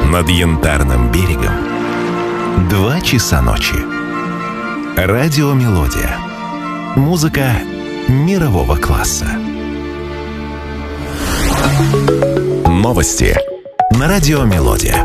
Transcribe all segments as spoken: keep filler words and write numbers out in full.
Над Янтарным берегом два часа ночи. Радио «Мелодия». Музыка мирового класса. Новости на радио «Мелодия».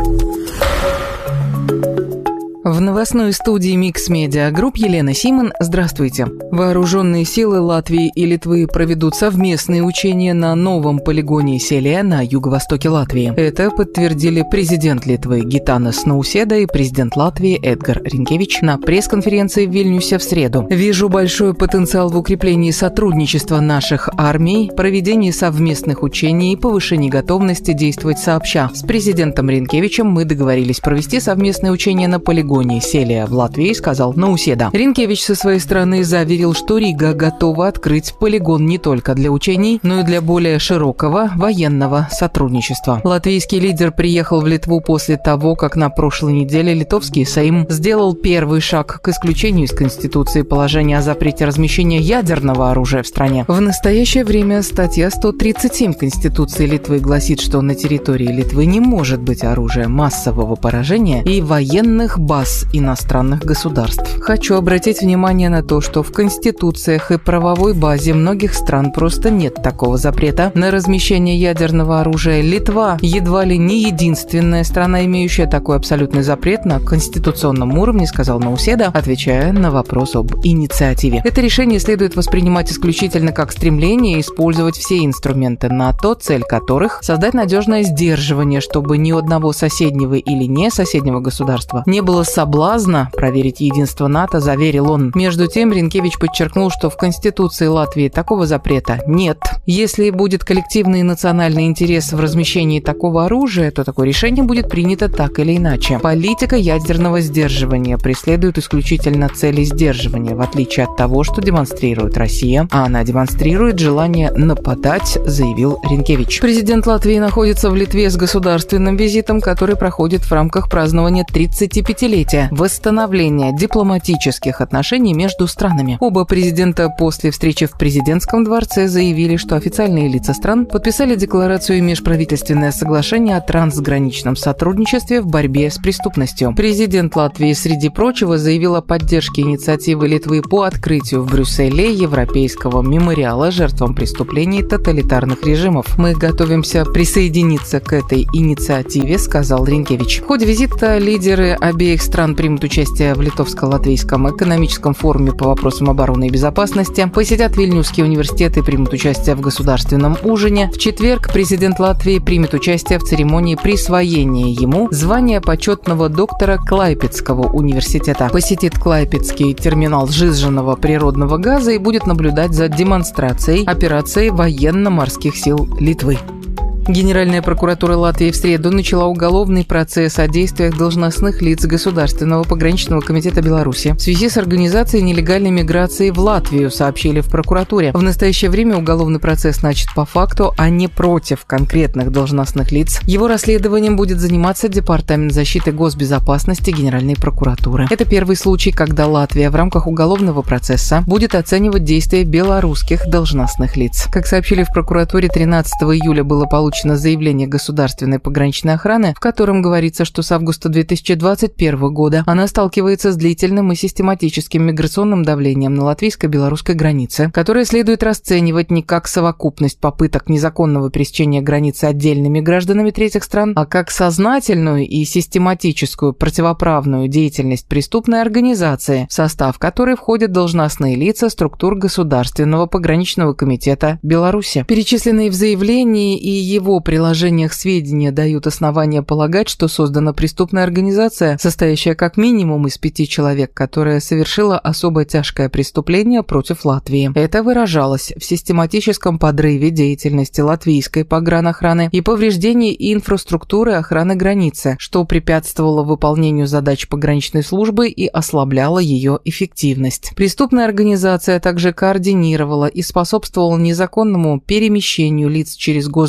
В новостной студии Mix Media Group Елена Симон. Здравствуйте. Вооруженные силы Латвии и Литвы проведут совместные учения на новом полигоне Селия на юго-востоке Латвии. Это подтвердили президент Литвы Гитанас Науседа и президент Латвии Эдгар Ринкевич на пресс-конференции в Вильнюсе в среду. «Вижу большой потенциал в укреплении сотрудничества наших армий, проведении совместных учений и повышении готовности действовать сообща. С президентом Ринкевичем мы договорились провести совместные учения на полигоне Селия в Латвии», сказал Науседа. Ринкевич со своей стороны заверил, что Рига готова открыть полигон не только для учений, но и для более широкого военного сотрудничества. Латвийский лидер приехал в Литву после того, как на прошлой неделе литовский Сейм сделал первый шаг к исключению из Конституции положения о запрете размещения ядерного оружия в стране. В настоящее время статья сто тридцать семь Конституции Литвы гласит, что на территории Литвы не может быть оружия массового поражения и военных баз иностранных государств. Хочу обратить внимание на то, что в конституциях и правовой базе многих стран просто нет такого запрета на размещение ядерного оружия. Литва едва ли не единственная страна, имеющая такой абсолютный запрет на конституционном уровне, сказал Науседа, отвечая на вопрос об инициативе. Это решение следует воспринимать исключительно как стремление использовать все инструменты НАТО, цель которых – создать надежное сдерживание, чтобы ни у одного соседнего или не соседнего государства не было соблазна проверить единство НАТО, заверил он. Между тем, Ринкевич подчеркнул, что в Конституции Латвии такого запрета нет. Если будет коллективный и национальный интерес в размещении такого оружия, то такое решение будет принято так или иначе. Политика ядерного сдерживания преследует исключительно цели сдерживания, в отличие от того, что демонстрирует Россия, а она демонстрирует желание нападать, заявил Ринкевич. Президент Латвии находится в Литве с государственным визитом, который проходит в рамках празднования тридцатипятилетия восстановления дипломатических отношений между странами. Оба президента после встречи в президентском дворце заявили, что официальные лица стран подписали декларацию и межправительственное соглашение о трансграничном сотрудничестве в борьбе с преступностью. Президент Латвии, среди прочего, заявил о поддержке инициативы Литвы по открытию в Брюсселе Европейского мемориала жертвам преступлений тоталитарных режимов. «Мы готовимся присоединиться к этой инициативе», сказал Ринкевич. В ходе визита лидеры обеих стран примут участие в Литовско-Латвийском экономическом форуме по вопросам обороны и безопасности, посетят Вильнюсский университет и примут участие в государственном ужине. В четверг президент Латвии примет участие в церемонии присвоения ему звания почетного доктора Клайпедского университета, посетит Клайпедский терминал сжиженного природного газа и будет наблюдать за демонстрацией операции военно-морских сил Литвы. Генеральная прокуратура Латвии в среду начала уголовный процесс о действиях должностных лиц Государственного пограничного комитета Беларуси в связи с организацией нелегальной миграции в Латвию, сообщили в прокуратуре. В настоящее время уголовный процесс начат по факту, а не против конкретных должностных лиц. Его расследованием будет заниматься Департамент защиты госбезопасности Генеральной прокуратуры. Это первый случай, когда Латвия в рамках уголовного процесса будет оценивать действия белорусских должностных лиц. Как сообщили в прокуратуре, тринадцатого июля было получено заявление Государственной пограничной охраны, в котором говорится, что с августа две тысячи двадцать первого года она сталкивается с длительным и систематическим миграционным давлением на латвийско-белорусской границе, которое следует расценивать не как совокупность попыток незаконного пересечения границы отдельными гражданами третьих стран, а как сознательную и систематическую противоправную деятельность преступной организации, в состав которой входят должностные лица структур Государственного пограничного комитета Беларуси. Перечисленные в заявлении и его его приложениях сведения дают основания полагать, что создана преступная организация, состоящая как минимум из пяти человек, которая совершила особо тяжкое преступление против Латвии. Это выражалось в систематическом подрыве деятельности латвийской погранохраны и повреждении инфраструктуры охраны границы, что препятствовало выполнению задач пограничной службы и ослабляло ее эффективность. Преступная организация также координировала и способствовала незаконному перемещению лиц через госграницу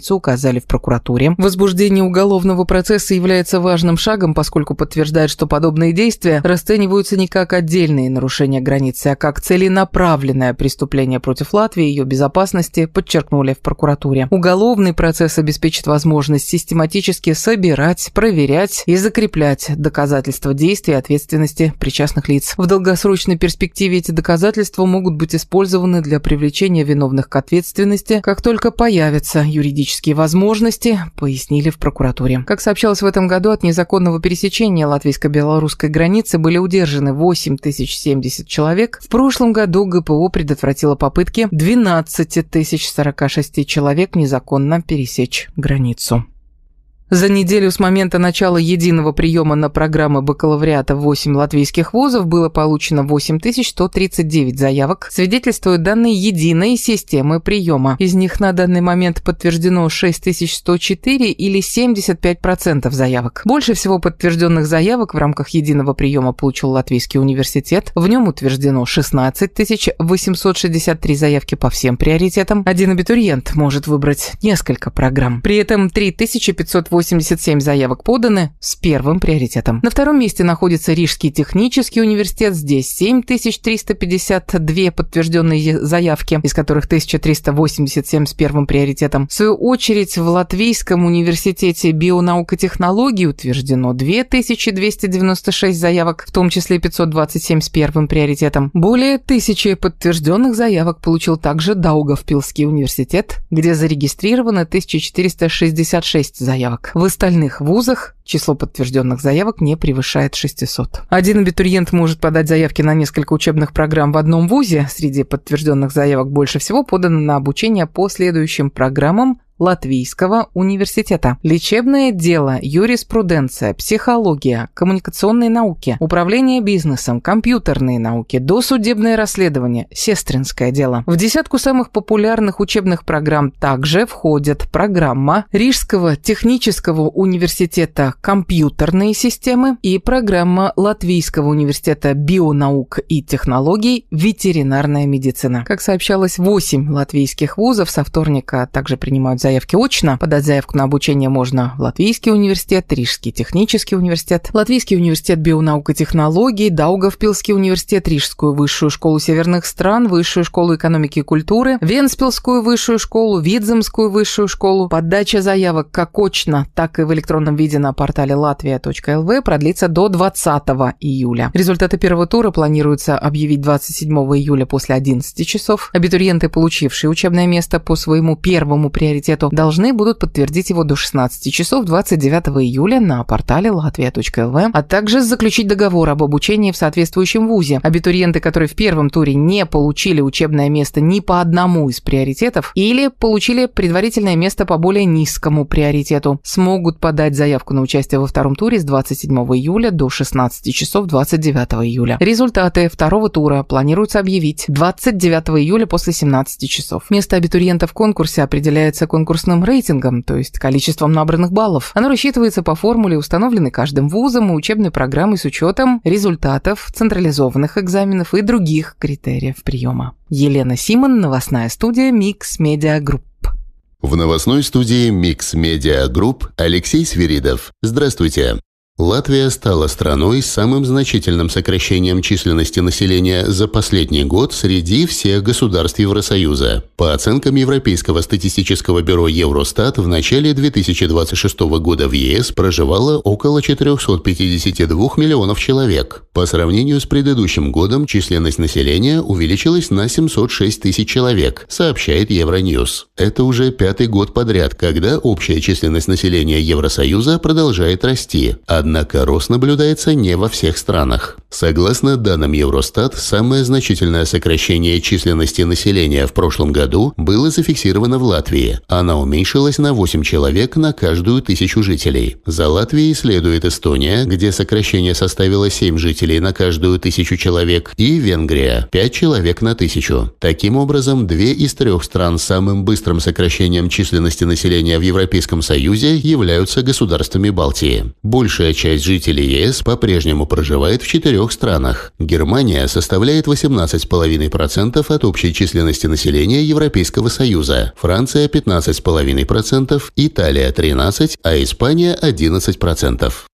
лица указали в прокуратуре. Возбуждение уголовного процесса является важным шагом, поскольку подтверждает, что подобные действия расцениваются не как отдельные нарушения границы, а как целенаправленное преступление против Латвии и ее безопасности, подчеркнули в прокуратуре. Уголовный процесс обеспечит возможность систематически собирать, проверять и закреплять доказательства действий и ответственности причастных лиц. В долгосрочной перспективе эти доказательства могут быть использованы для привлечения виновных к ответственности, как только появятся юридические возможности, пояснили в прокуратуре. Как сообщалось в этом году, от незаконного пересечения латвийско-белорусской границы были удержаны восемь тысяч семьдесят человек. В прошлом году ГПО предотвратило попытки двенадцать тысяч сорок шесть человек незаконно пересечь границу. За неделю с момента начала единого приема на программы бакалавриата в восемь латвийских вузов было получено восемь тысяч сто тридцать девять заявок, свидетельствуют данные единой системы приема. Из них на данный момент подтверждено шесть тысяч сто четыре или семьдесят пять процентов заявок. Больше всего подтвержденных заявок в рамках единого приема получил Латвийский университет. В нем утверждено шестнадцать тысяч восемьсот шестьдесят три заявки по всем приоритетам. Один абитуриент может выбрать несколько программ. При этом три тысячи пятьсот восемьдесят семь заявок поданы с первым приоритетом. На втором месте находится Рижский технический университет. Здесь семь тысяч триста пятьдесят две подтвержденные заявки, из которых тысяча триста восемьдесят семь с первым приоритетом. В свою очередь, в Латвийском университете бионаук и технологий утверждено две тысячи двести девяносто шесть заявок, в том числе пятьсот двадцать семь с первым приоритетом. Более тысячи подтвержденных заявок получил также Даугавпилский университет, где зарегистрировано тысяча четыреста шестьдесят шесть заявок. В остальных вузах число подтвержденных заявок не превышает шестисот. Один абитуриент может подать заявки на несколько учебных программ в одном вузе. Среди подтвержденных заявок больше всего подано на обучение по следующим программам Латвийского университета: лечебное дело, юриспруденция, психология, коммуникационные науки, управление бизнесом, компьютерные науки, досудебное расследование, сестринское дело. В десятку самых популярных учебных программ также входят программа Рижского технического университета «Компьютерные системы» и программа Латвийского университета бионаук и технологий «Ветеринарная медицина». Как сообщалось, восемь латвийских вузов со вторника также принимают заявки очно. Подать заявку на обучение можно в Латвийский университет, Рижский технический университет, Латвийский университет бионаук и технологий, Даугавпилский университет, Рижскую высшую школу северных стран, Высшую школу экономики и культуры, Венспилскую высшую школу, Видземскую высшую школу. Подача заявок как очно, так и в электронном виде на портале латвия точка эл ви продлится до двадцатого июля. Результаты первого тура планируется объявить двадцать седьмого июля после одиннадцати часов. Абитуриенты, получившие учебное место по своему первому приоритету, должны будут подтвердить его до шестнадцати часов двадцать девятого июля на портале латвия точка эл ви, а также заключить договор об обучении в соответствующем вузе. Абитуриенты, которые в первом туре не получили учебное место ни по одному из приоритетов или получили предварительное место по более низкому приоритету, смогут подать заявку на участие во втором туре с двадцать седьмого июля до шестнадцати часов двадцать девятого июля. Результаты второго тура планируется объявить двадцать девятого июля после семнадцати часов. Место абитуриента в конкурсе определяется конкурсом конкурсным рейтингом, то есть количеством набранных баллов. Оно рассчитывается по формуле, установленной каждым вузом и учебной программой с учетом результатов централизованных экзаменов и других критериев приема. Елена Симон, новостная студия Mix Media Group. В новостной студии Mix Media Group Алексей Свиридов. Здравствуйте. Латвия стала страной с самым значительным сокращением численности населения за последний год среди всех государств Евросоюза. По оценкам Европейского статистического бюро Евростат, в начале две тысячи двадцать шестого года в ЕС проживало около четырехсот пятидесяти двух миллионов человек. По сравнению с предыдущим годом численность населения увеличилась на семьсот шесть тысяч человек, сообщает Евроньюз. Это уже пятый год подряд, когда общая численность населения Евросоюза продолжает расти. Однако рост наблюдается не во всех странах. Согласно данным Евростат, самое значительное сокращение численности населения в прошлом году было зафиксировано в Латвии. Она уменьшилась на восемь человек на каждую тысячу жителей. За Латвией следует Эстония, где сокращение составило семь жителей на каждую тысячу человек, и Венгрия – пять человек на тысячу. Таким образом, две из трех стран с самым быстрым сокращением численности населения в Европейском Союзе являются государствами Балтии. Большая часть жителей ЕС по-прежнему проживает в четырех странах. Германия составляет восемнадцать целых пять десятых процента от общей численности населения Европейского Союза, Франция – пятнадцать целых пять десятых процента, Италия – тринадцать процентов, а Испания – одиннадцать процентов.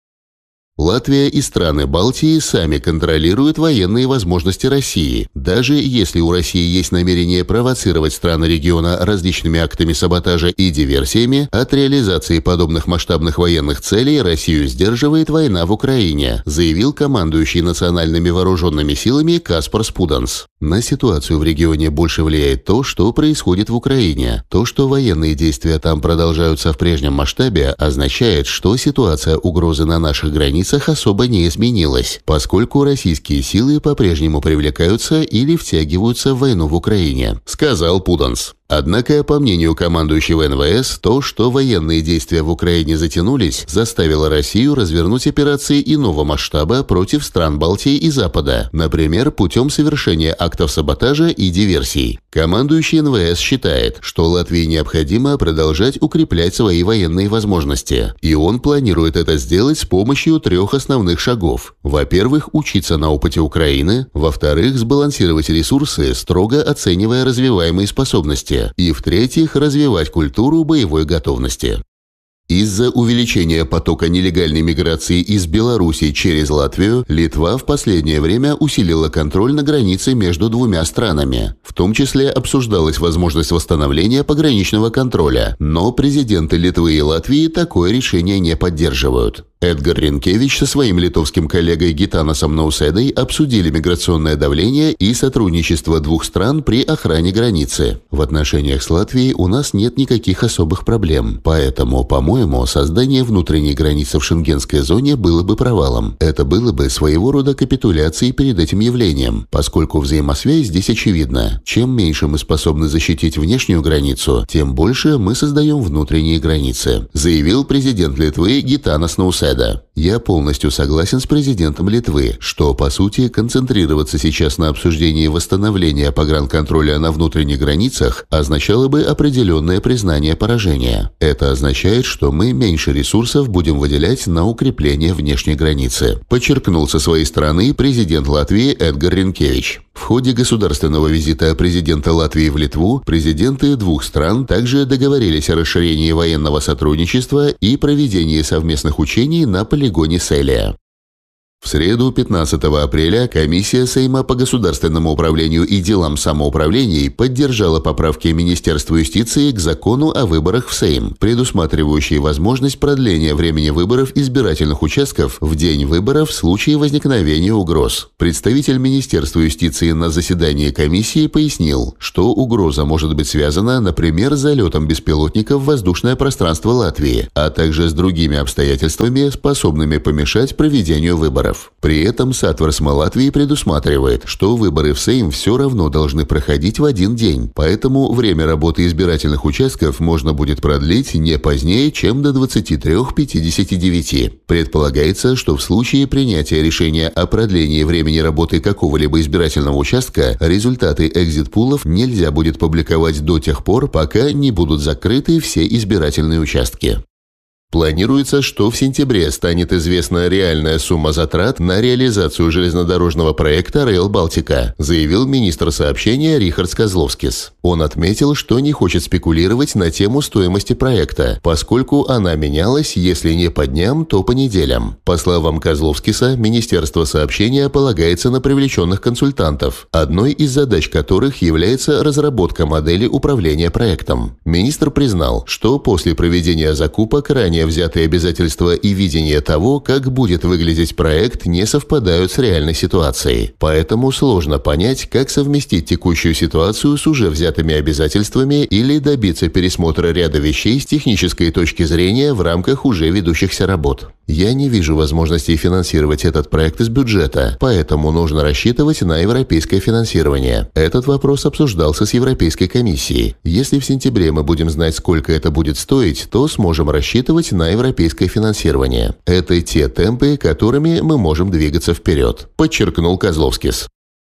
Латвия и страны Балтии сами контролируют военные возможности России. Даже если у России есть намерение провоцировать страны региона различными актами саботажа и диверсиями, от реализации подобных масштабных военных целей Россию сдерживает война в Украине, заявил командующий национальными вооруженными силами Каспар Спуданс. На ситуацию в регионе больше влияет то, что происходит в Украине. То, что военные действия там продолжаются в прежнем масштабе, означает, что ситуация угрозы на наших границах особо не изменилась, поскольку российские силы по-прежнему привлекаются или втягиваются в войну в Украине, сказал Пуданс. Однако, по мнению командующего эн вэ эс, то, что военные действия в Украине затянулись, заставило Россию развернуть операции иного масштаба против стран Балтии и Запада, например, путем совершения актов саботажа и диверсий. Командующий эн вэ эс считает, что Латвии необходимо продолжать укреплять свои военные возможности, и он планирует это сделать с помощью трех основных шагов. Во-первых, учиться на опыте Украины, во-вторых, сбалансировать ресурсы, строго оценивая развиваемые способности, и, в-третьих, развивать культуру боевой готовности. Из-за увеличения потока нелегальной миграции из Беларуси через Латвию, Литва в последнее время усилила контроль на границе между двумя странами. В том числе обсуждалась возможность восстановления пограничного контроля, но президенты Литвы и Латвии такое решение не поддерживают. Эдгар Ринкевич со своим литовским коллегой Гитанасом Науседой обсудили миграционное давление и сотрудничество двух стран при охране границы. В отношениях с Латвией у нас нет никаких особых проблем, поэтому, по-моему, создание внутренней границы в шенгенской зоне было бы провалом. Это было бы своего рода капитуляцией перед этим явлением, поскольку взаимосвязь здесь очевидна. Чем меньше мы способны защитить внешнюю границу, тем больше мы создаем внутренние границы, заявил президент Литвы Гитанас Науседа. Я полностью согласен с президентом Литвы, что, по сути, концентрироваться сейчас на обсуждении восстановления погранконтроля на внутренних границах означало бы определенное признание поражения. Это означает, что мы меньше ресурсов будем выделять на укрепление внешней границы, подчеркнул со своей стороны президент Латвии Эдгар Ринкевич. В ходе государственного визита президента Латвии в Литву президенты двух стран также договорились о расширении военного сотрудничества и проведении совместных учений на полигоне Селия. В среду, пятнадцатого апреля, комиссия Сейма по государственному управлению и делам самоуправлений поддержала поправки Министерства юстиции к закону о выборах в Сейм, предусматривающие возможность продления времени выборов избирательных участков в день выборов в случае возникновения угроз. Представитель Министерства юстиции на заседании комиссии пояснил, что угроза может быть связана, например, с залетом беспилотников в воздушное пространство Латвии, а также с другими обстоятельствами, способными помешать проведению выборов. При этом Сатверсма Латвии предусматривает, что выборы в Сейм все равно должны проходить в один день, поэтому время работы избирательных участков можно будет продлить не позднее, чем до двадцати трёх пятидесяти девяти. Предполагается, что в случае принятия решения о продлении времени работы какого-либо избирательного участка результаты экзит-пулов нельзя будет публиковать до тех пор, пока не будут закрыты все избирательные участки. Планируется, что в сентябре станет известна реальная сумма затрат на реализацию железнодорожного проекта Rail Baltica, заявил министр сообщения Рихардс Козловскис. Он отметил, что не хочет спекулировать на тему стоимости проекта, поскольку она менялась, если не по дням, то по неделям. По словам Козловскиса, Министерство сообщения полагается на привлеченных консультантов, одной из задач которых является разработка модели управления проектом. Министр признал, что после проведения закупок ранее взятые обязательства и видение того, как будет выглядеть проект, не совпадают с реальной ситуацией. Поэтому сложно понять, как совместить текущую ситуацию с уже взятыми обязательствами или добиться пересмотра ряда вещей с технической точки зрения в рамках уже ведущихся работ. Я не вижу возможности финансировать этот проект из бюджета, поэтому нужно рассчитывать на европейское финансирование. Этот вопрос обсуждался с Европейской комиссией. Если в сентябре мы будем знать, сколько это будет стоить, то сможем рассчитывать на европейское финансирование. Это те темпы, которыми мы можем двигаться вперед, подчеркнул Козловскис.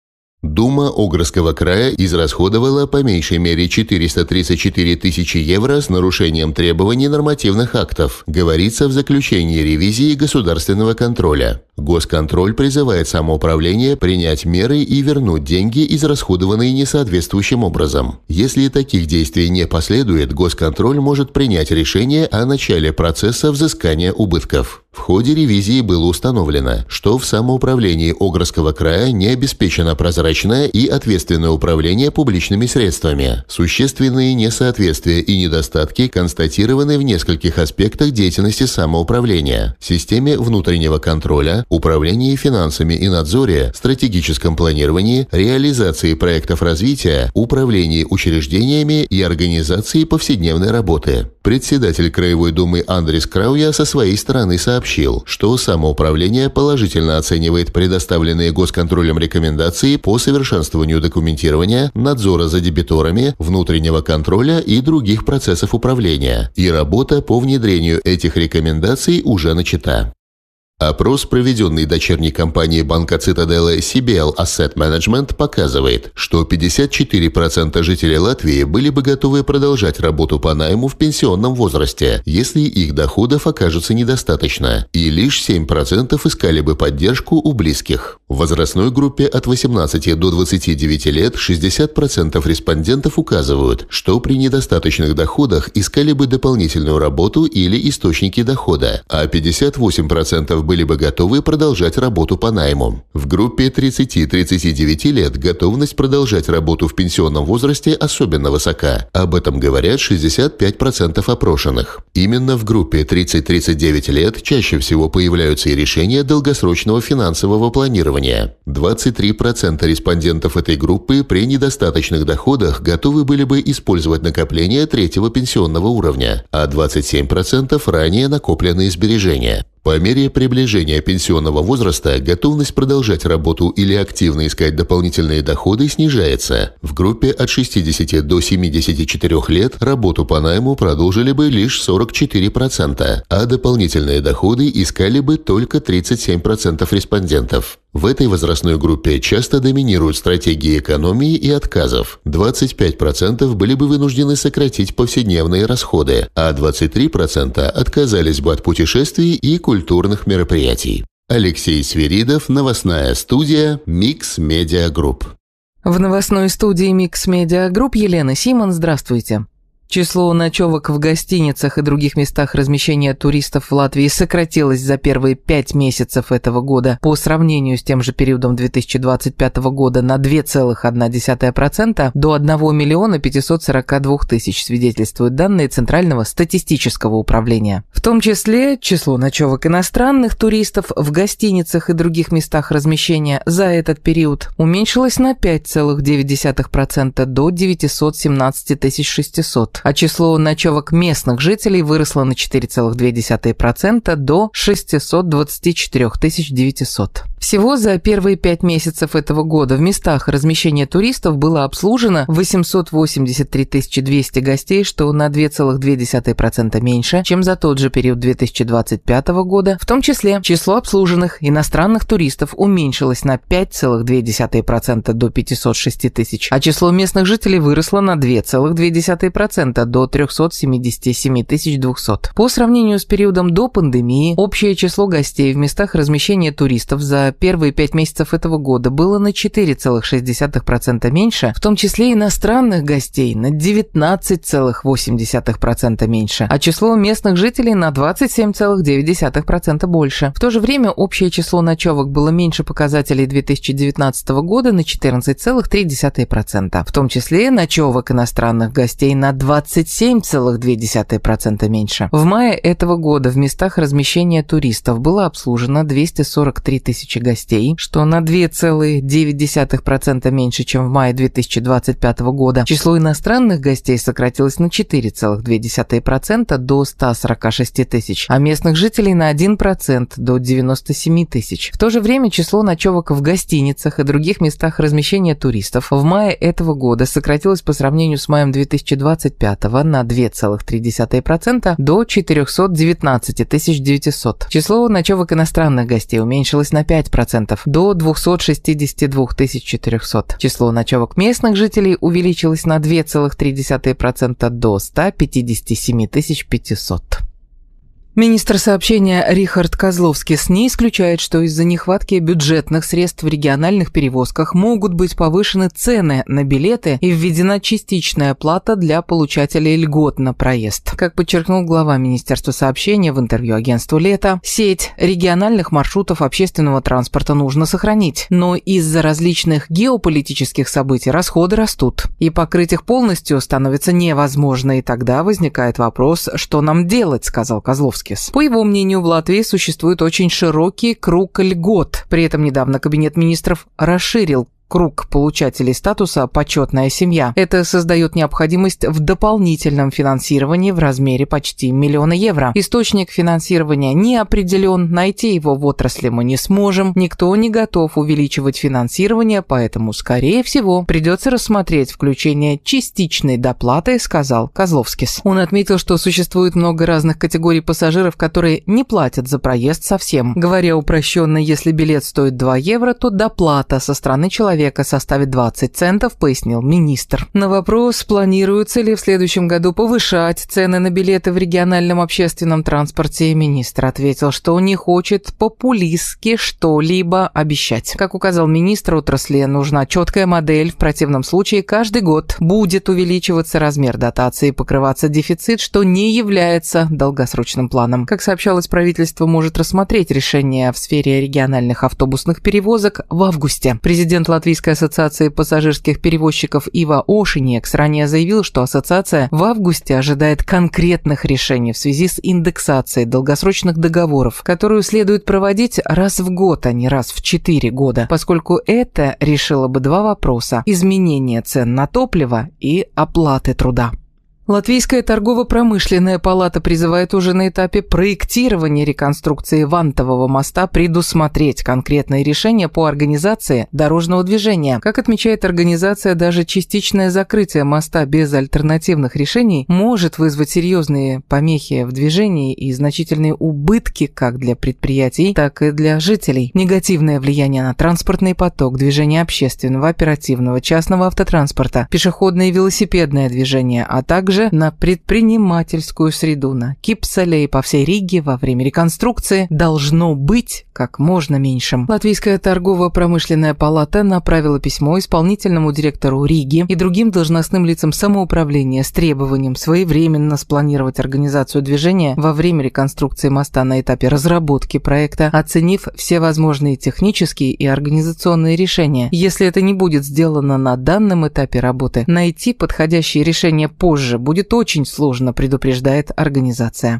Дума Огрского края израсходовала по меньшей мере четыреста тридцать четыре тысячи евро с нарушением требований нормативных актов, говорится в заключении ревизии государственного контроля. Госконтроль призывает самоуправление принять меры и вернуть деньги, израсходованные несоответствующим образом. Если таких действий не последует, Госконтроль может принять решение о начале процесса взыскания убытков. В ходе ревизии было установлено, что в самоуправлении Огрского края не обеспечено прозрачное и ответственное управление публичными средствами. Существенные несоответствия и недостатки констатированы в нескольких аспектах деятельности самоуправления: системе внутреннего контроля, управлении финансами и надзоре, стратегическом планировании, реализации проектов развития, управлении учреждениями и организации повседневной работы. Председатель Краевой думы Андрис Крауя со своей стороны сообщил, что самоуправление положительно оценивает предоставленные Госконтролем рекомендации по совершенствованию документирования, надзора за дебиторами, внутреннего контроля и других процессов управления, и работа по внедрению этих рекомендаций уже начата. Опрос, проведенный дочерней компанией банка Цитаделла си би эл Asset Management, показывает, что пятьдесят четыре процента жителей Латвии были бы готовы продолжать работу по найму в пенсионном возрасте, если их доходов окажется недостаточно, и лишь семь процентов искали бы поддержку у близких. В возрастной группе от восемнадцати до двадцати девяти лет шестьдесят процентов респондентов указывают, что при недостаточных доходах искали бы дополнительную работу или источники дохода, а пятьдесят восемь процентов были бы готовы продолжать работу по найму. В группе тридцати-тридцати девяти лет готовность продолжать работу в пенсионном возрасте особенно высока. Об этом говорят шестьдесят пять процентов опрошенных. Именно в группе тридцать-тридцать девять лет чаще всего появляются и решения долгосрочного финансового планирования. двадцать три процента респондентов этой группы при недостаточных доходах готовы были бы использовать накопления третьего пенсионного уровня, а двадцать семь процентов ранее накопленные сбережения. По мере приближения пенсионного возраста готовность продолжать работу или активно искать дополнительные доходы снижается. В группе от шестидесяти до семидесяти четырёх лет работу по найму продолжили бы лишь сорок четыре процента, а дополнительные доходы искали бы только тридцать семь процентов респондентов. В этой возрастной группе часто доминируют стратегии экономии и отказов. двадцать пять процентов были бы вынуждены сократить повседневные расходы, а двадцать три процента отказались бы от путешествий и культурных мероприятий. Алексей Свиридов, новостная студия Mix Media Group. В новостной студии Mix Media Group Елена Симон, здравствуйте. Число ночевок в гостиницах и других местах размещения туристов в Латвии сократилось за первые пять месяцев этого года по сравнению с тем же периодом две тысячи двадцать пятого года на два целых одна десятая процента до одного миллиона пятисот сорока двух тысяч, свидетельствуют данные Центрального статистического управления. В том числе число ночевок иностранных туристов в гостиницах и других местах размещения за этот период уменьшилось на пять целых девять десятых процента до девятисот семнадцати тысяч шестисот. А число ночевок местных жителей выросло на четыре целых две десятых процента до шестисот двадцати четырёх тысяч девятисот. Всего за первые пять месяцев этого года в местах размещения туристов было обслужено восемьсот восемьдесят три тысячи двести гостей, что на два целых две десятых процента меньше, чем за тот же период две тысячи двадцать пятого года. В том числе число обслуженных иностранных туристов уменьшилось на пять целых две десятых процента до пятисот шести тысяч, а число местных жителей выросло на два целых две десятых процента до трёхсот семидесяти семи тысяч двухсот. По сравнению с периодом до пандемии, общее число гостей в местах размещения туристов за первые пять месяцев этого года было на четыре целых шесть десятых процента меньше, в том числе иностранных гостей на девятнадцать целых восемь десятых процента меньше, а число местных жителей на двадцать семь целых девять десятых процента больше. В то же время общее число ночевок было меньше показателей две тысячи девятнадцатого года на четырнадцать целых три десятых процента, в том числе ночевок иностранных гостей на двадцать семь целых две десятых процента меньше. В мае этого года в местах размещения туристов было обслужено двести сорок три тысячи гостей, что на два целых девять десятых процента меньше, чем в мае две тысячи двадцать пятого года. Число иностранных гостей сократилось на четыре целых две десятых процента до ста сорока шести тысяч, а местных жителей на один процент до девяноста семи тысяч. В то же время число ночевок в гостиницах и других местах размещения туристов в мае этого года сократилось по сравнению с маем две тысячи двадцать пятого на два целых три десятых процента до четырёхсот девятнадцати тысяч девятисот. Число ночевок иностранных гостей уменьшилось на пять пять процентов до двухсот шестидесяти двух тысяч четырехсот. Число ночевок местных жителей увеличилось на два целых три десятых процента до ста пятидесяти семи тысяч пятисот. Министр сообщения Рихард Козловскис не исключает, что из-за нехватки бюджетных средств в региональных перевозках могут быть повышены цены на билеты и введена частичная плата для получателей льгот на проезд. Как подчеркнул глава Министерства сообщения в интервью агентству «Лето», сеть региональных маршрутов общественного транспорта нужно сохранить, но из-за различных геополитических событий расходы растут, и покрыть их полностью становится невозможно, и тогда возникает вопрос, что нам делать, сказал Козловскис. По его мнению, в Латвии существует очень широкий круг льгот. При этом недавно Кабинет министров расширил круг получателей статуса «почетная семья». Это создает необходимость в дополнительном финансировании в размере почти миллиона евро. Источник финансирования не определен, найти его в отрасли мы не сможем, никто не готов увеличивать финансирование, поэтому, скорее всего, придется рассмотреть включение частичной доплаты, сказал Козловскис. Он отметил, что существует много разных категорий пассажиров, которые не платят за проезд совсем. Говоря упрощенно, если билет стоит два евро, то доплата со стороны человека составит двадцать центов, пояснил министр. На вопрос, планируется ли в следующем году повышать цены на билеты в региональном общественном транспорте, министр ответил, что не хочет популистски что-либо обещать. Как указал министр, отрасли нужна четкая модель, в противном случае каждый год будет увеличиваться размер дотации и покрываться дефицит, что не является долгосрочным планом. Как сообщалось, правительство может рассмотреть решение в сфере региональных автобусных перевозок в августе. Президент Латвии Латвийской ассоциации пассажирских перевозчиков Ива Ошинекс ранее заявил, что ассоциация в августе ожидает конкретных решений в связи с индексацией долгосрочных договоров, которую следует проводить раз в год, а не раз в четыре года, поскольку это решило бы два вопроса – изменение цен на топливо и оплаты труда. Латвийская торгово-промышленная палата призывает уже на этапе проектирования реконструкции Вантового моста предусмотреть конкретные решения по организации дорожного движения. Как отмечает организация, даже частичное закрытие моста без альтернативных решений может вызвать серьезные помехи в движении и значительные убытки как для предприятий, так и для жителей. Негативное влияние на транспортный поток, движение общественного, оперативного, частного автотранспорта, пешеходное и велосипедное движение, а также на предпринимательскую среду на Кипсале и по всей Риге во время реконструкции должно быть как можно меньшим. Латвийская торгово-промышленная палата направила письмо исполнительному директору Риги и другим должностным лицам самоуправления с требованием своевременно спланировать организацию движения во время реконструкции моста на этапе разработки проекта, оценив все возможные технические и организационные решения. Если это не будет сделано на данном этапе работы, найти подходящие решения позже будет очень сложно, предупреждает организация.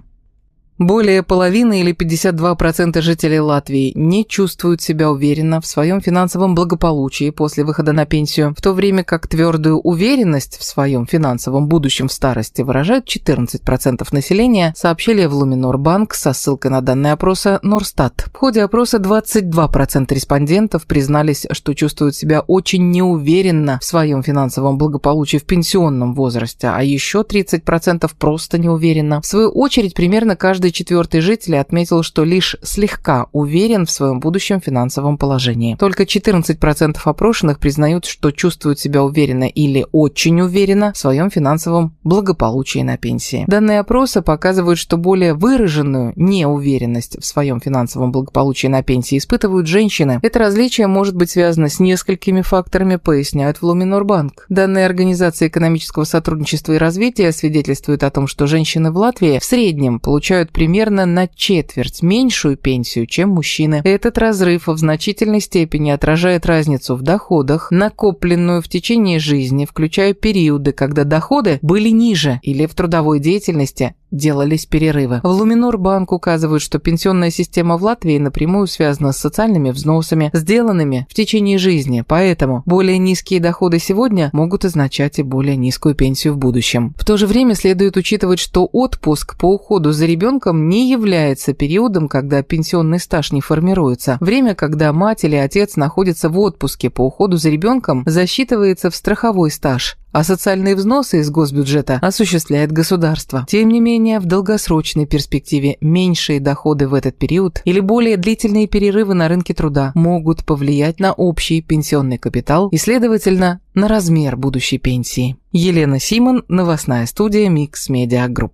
Более половины или пятьдесят два процента жителей Латвии не чувствуют себя уверенно в своем финансовом благополучии после выхода на пенсию, в то время как твердую уверенность в своем финансовом будущем в старости выражают четырнадцать процентов населения, сообщили в Luminor-Bank со ссылкой на данные опроса Норстат. В ходе опроса двадцать два процента респондентов признались, что чувствуют себя очень неуверенно в своем финансовом благополучии в пенсионном возрасте, а еще тридцать процентов просто неуверенно. В свою очередь, примерно каждый четвертый житель отметил, что лишь слегка уверен в своем будущем финансовом положении. Только четырнадцать процентов опрошенных признают, что чувствуют себя уверенно или очень уверенно в своем финансовом благополучии на пенсии. Данные опроса показывают, что более выраженную неуверенность в своем финансовом благополучии на пенсии испытывают женщины. Это различие может быть связано с несколькими факторами, поясняют в Luminor-Bank. Данные Организации экономического сотрудничества и развития свидетельствуют о том, что женщины в Латвии в среднем получают примерно на четверть меньшую пенсию, чем мужчины. Этот разрыв в значительной степени отражает разницу в доходах, накопленную в течение жизни, включая периоды, когда доходы были ниже или в трудовой деятельности делались перерывы. В Luminor-Bank указывают, что пенсионная система в Латвии напрямую связана с социальными взносами, сделанными в течение жизни, поэтому более низкие доходы сегодня могут означать и более низкую пенсию в будущем. В то же время следует учитывать, что отпуск по уходу за ребенком не является периодом, когда пенсионный стаж не формируется. Время, когда мать или отец находятся в отпуске по уходу за ребенком, засчитывается в страховой стаж, а социальные взносы из госбюджета осуществляет государство. Тем не менее, в долгосрочной перспективе меньшие доходы в этот период или более длительные перерывы на рынке труда могут повлиять на общий пенсионный капитал и, следовательно, на размер будущей пенсии. Елена Симон, новостная студия Mix Media Group.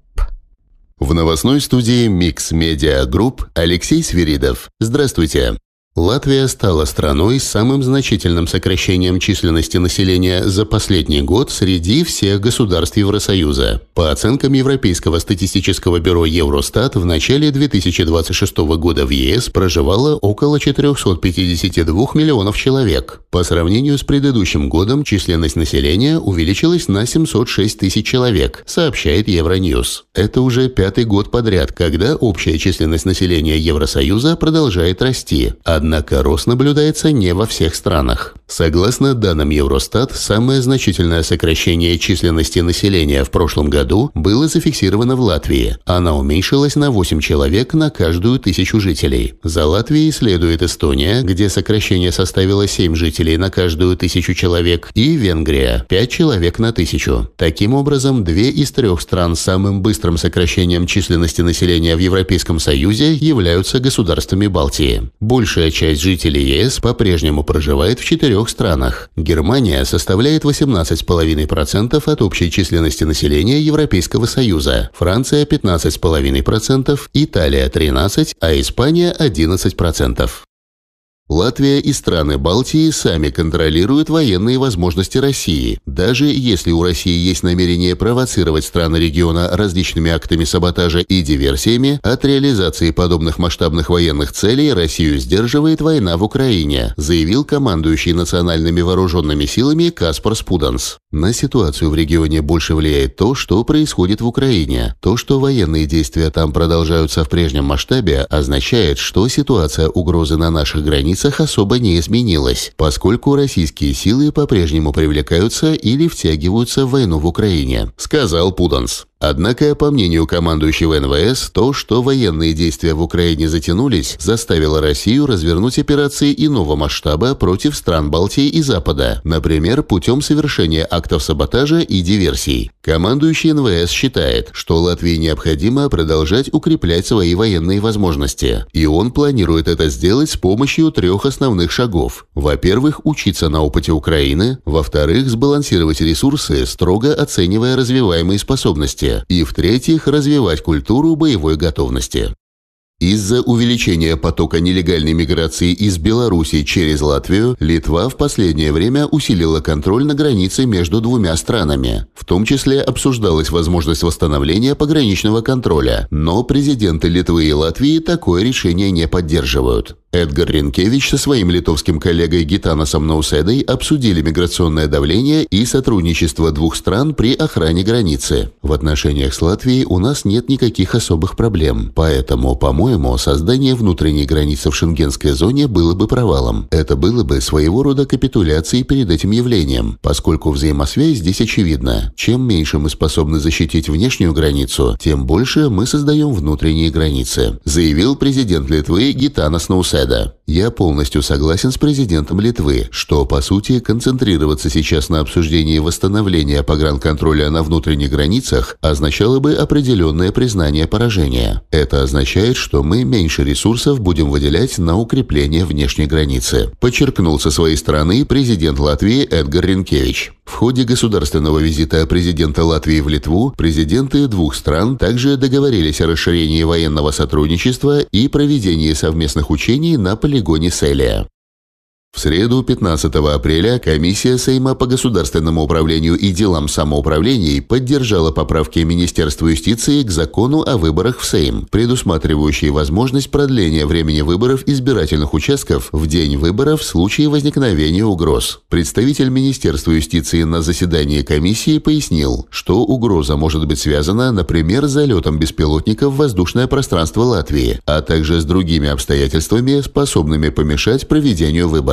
В новостной студии Mix Media Group Алексей Свиридов. Здравствуйте. Латвия стала страной с самым значительным сокращением численности населения за последний год среди всех государств Евросоюза. По оценкам Европейского статистического бюро Евростат, в начале две тысячи двадцать шестого года в ЕС проживало около четыреста пятьдесят два миллионов человек. По сравнению с предыдущим годом численность населения увеличилась на семьсот шесть тысяч человек, сообщает Евроньюз. Это уже пятый год подряд, когда общая численность населения Евросоюза продолжает расти. Однако рост наблюдается не во всех странах. Согласно данным Евростат, самое значительное сокращение численности населения в прошлом году было зафиксировано в Латвии. Она уменьшилась на восемь человек на каждую тысячу жителей. За Латвией следует Эстония, где сокращение составило семь жителей на каждую тысячу человек, и Венгрия – пять человек на тысячу. Таким образом, две из трех стран с самым быстрым сокращением численности населения в Европейском Союзе являются государствами Балтии. Большая часть жителей ЕС по-прежнему проживает в четырех странах. Германия составляет восемнадцать целых пять десятых процента от общей численности населения Европейского Союза, Франция – пятнадцать целых пять десятых процента, Италия – тринадцать процентов, а Испания – одиннадцать процентов. Латвия и страны Балтии сами контролируют военные возможности России. Даже если у России есть намерение провоцировать страны региона различными актами саботажа и диверсиями, от реализации подобных масштабных военных целей Россию сдерживает война в Украине, заявил командующий национальными вооруженными силами Каспар Спуданс. На ситуацию в регионе больше влияет то, что происходит в Украине. То, что военные действия там продолжаются в прежнем масштабе, означает, что ситуация угрозы на наших границах особо не изменилась, поскольку российские силы по-прежнему привлекаются или втягиваются в войну в Украине, сказал Пуданс. Однако, по мнению командующего эн вэ эс, то, что военные действия в Украине затянулись, заставило Россию развернуть операции иного масштаба против стран Балтии и Запада, например, путем совершения актов саботажа и диверсий. Командующий эн вэ эс считает, что Латвии необходимо продолжать укреплять свои военные возможности, и он планирует это сделать с помощью трех основных шагов. Во-первых, учиться на опыте Украины, во-вторых, сбалансировать ресурсы, строго оценивая развиваемые способности, и, в-третьих, развивать культуру боевой готовности. Из-за увеличения потока нелегальной миграции из Беларуси через Латвию, Литва в последнее время усилила контроль на границе между двумя странами. В том числе обсуждалась возможность восстановления пограничного контроля, но президенты Литвы и Латвии такое решение не поддерживают. Эдгар Ринкевич со своим литовским коллегой Гитанасом Науседой обсудили миграционное давление и сотрудничество двух стран при охране границы. В отношениях с Латвией у нас нет никаких особых проблем, поэтому, по-моему, создание внутренней границы в шенгенской зоне было бы провалом. Это было бы своего рода капитуляцией перед этим явлением, поскольку взаимосвязь здесь очевидна. Чем меньше мы способны защитить внешнюю границу, тем больше мы создаем внутренние границы, заявил президент Литвы Гитанас Науседа. Я полностью согласен с президентом Литвы, что, по сути, концентрироваться сейчас на обсуждении восстановления погранконтроля на внутренних границах означало бы определенное признание поражения. Это означает, что мы меньше ресурсов будем выделять на укрепление внешней границы, подчеркнул со своей стороны президент Латвии Эдгар Ринкевич. В ходе государственного визита президента Латвии в Литву президенты двух стран также договорились о расширении военного сотрудничества и проведении совместных учений на полигоне Селия. В среду, пятнадцатого апреля, комиссия Сейма по государственному управлению и делам самоуправлений поддержала поправки Министерства юстиции к закону о выборах в Сейм, предусматривающие возможность продления времени выборов избирательных участков в день выборов в случае возникновения угроз. Представитель Министерства юстиции на заседании комиссии пояснил, что угроза может быть связана, например, с залетом беспилотников в воздушное пространство Латвии, а также с другими обстоятельствами, способными помешать проведению выборов.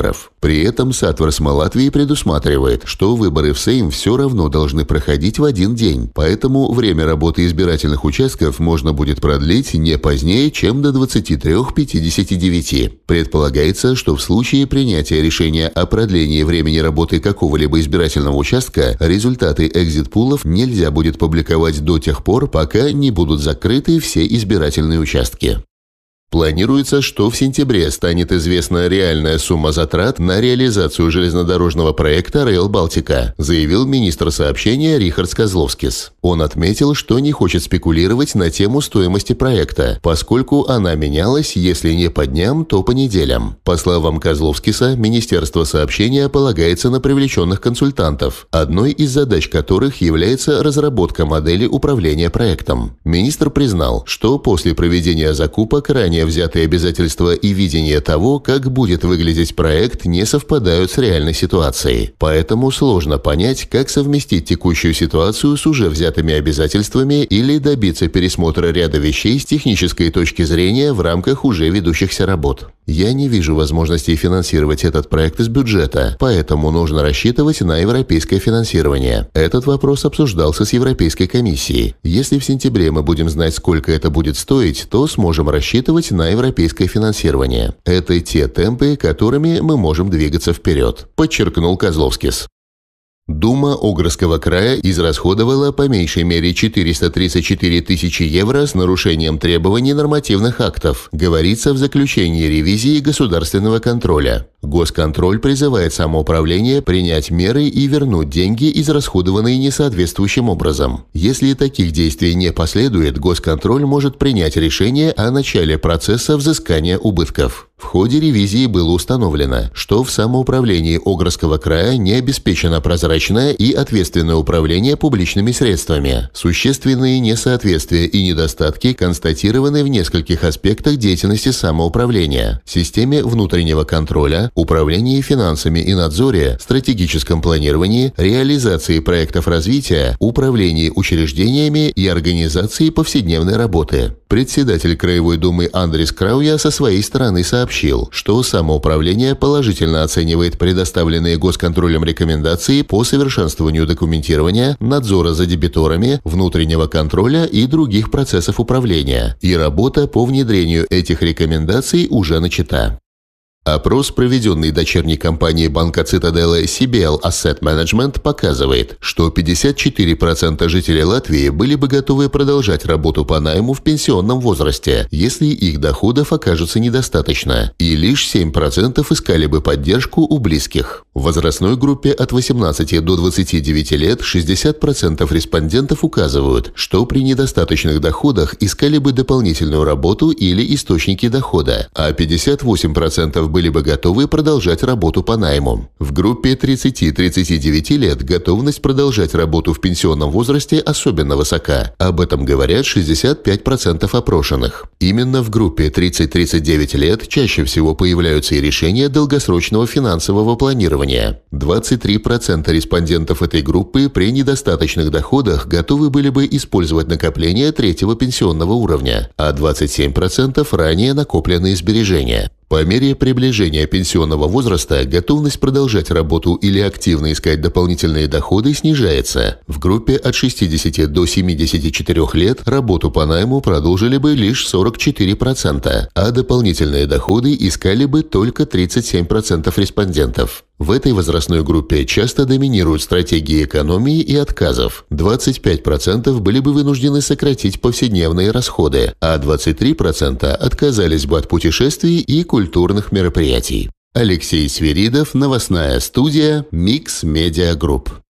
выборов. При этом Сатверсма Латвии предусматривает, что выборы в Сейм все равно должны проходить в один день, поэтому время работы избирательных участков можно будет продлить не позднее, чем до двадцати трёх пятидесяти девяти. Предполагается, что в случае принятия решения о продлении времени работы какого-либо избирательного участка результаты экзит-пулов нельзя будет публиковать до тех пор, пока не будут закрыты все избирательные участки. Планируется, что в сентябре станет известна реальная сумма затрат на реализацию железнодорожного проекта Rail Baltica, заявил министр сообщения Рихардс Козловскис. Он отметил, что не хочет спекулировать на тему стоимости проекта, поскольку она менялась, если не по дням, то по неделям. По словам Козловскиса, Министерство сообщения полагается на привлеченных консультантов, одной из задач которых является разработка модели управления проектом. Министр признал, что после проведения закупок ранее взятые обязательства и видение того, как будет выглядеть проект, не совпадают с реальной ситуацией. Поэтому сложно понять, как совместить текущую ситуацию с уже взятыми обязательствами или добиться пересмотра ряда вещей с технической точки зрения в рамках уже ведущихся работ. Я не вижу возможности финансировать этот проект из бюджета, поэтому нужно рассчитывать на европейское финансирование. Этот вопрос обсуждался с Европейской комиссией. Если в сентябре мы будем знать, сколько это будет стоить, то сможем рассчитывать на европейское финансирование. Это те темпы, которыми мы можем двигаться вперед, подчеркнул Козловскис. Дума Огрского края израсходовала по меньшей мере четыреста тридцать четыре тысячи евро с нарушением требований нормативных актов, говорится в заключении ревизии государственного контроля. Госконтроль призывает самоуправление принять меры и вернуть деньги, израсходованные несоответствующим образом. Если таких действий не последует, Госконтроль может принять решение о начале процесса взыскания убытков. В ходе ревизии было установлено, что в самоуправлении Огрского края не обеспечено прозрачное и ответственное управление публичными средствами. Существенные несоответствия и недостатки констатированы в нескольких аспектах деятельности самоуправления: системе внутреннего контроля, управлении финансами и надзоре, стратегическом планировании, реализации проектов развития, управлении учреждениями и организации повседневной работы. Председатель Краевой думы Андрис Крауя со своей стороны сообщил, что самоуправление положительно оценивает предоставленные госконтролем рекомендации по совершенствованию документирования, надзора за дебиторами, внутреннего контроля и других процессов управления, и работа по внедрению этих рекомендаций уже начата. Опрос, проведенный дочерней компанией банка Цитаделы си би эл Asset Management, показывает, что пятьдесят четыре процента жителей Латвии были бы готовы продолжать работу по найму в пенсионном возрасте, если их доходов окажется недостаточно, и лишь семь процентов искали бы поддержку у близких. В возрастной группе от восемнадцати до двадцати девяти лет шестьдесят процентов респондентов указывают, что при недостаточных доходах искали бы дополнительную работу или источники дохода, а пятьдесят восемь процентов были бы готовы продолжать работу по найму. В группе тридцати-тридцати девяти лет готовность продолжать работу в пенсионном возрасте особенно высока. Об этом говорят шестьдесят пять процентов опрошенных. Именно в группе тридцать-тридцать девять лет чаще всего появляются и решения долгосрочного финансового планирования. двадцать три процента респондентов этой группы при недостаточных доходах готовы были бы использовать накопления третьего пенсионного уровня, а двадцать семь процентов ранее накопленные сбережения. По мере приближения пенсионного возраста готовность продолжать работу или активно искать дополнительные доходы снижается. В группе от шестидесяти до семидесяти четырёх лет работу по найму продолжили бы лишь сорок четыре процента, а дополнительные доходы искали бы только тридцать семь процентов респондентов. В этой возрастной группе часто доминируют стратегии экономии и отказов. двадцать пять процентов были бы вынуждены сократить повседневные расходы, а двадцать три процента отказались бы от путешествий и культурных мероприятий. Алексей Свиридов, новостная студия Mix Media Group.